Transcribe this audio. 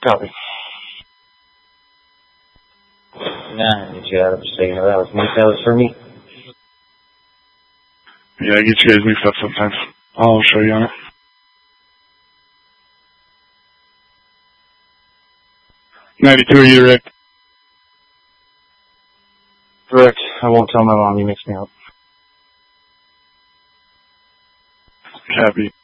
Copy. Nah, get you out of the state. That was for me. Yeah, I get you guys mixed up sometimes. I'll show you on it. $92, are you Rick? Correct. I won't tell my mom you mixed me up. Copy.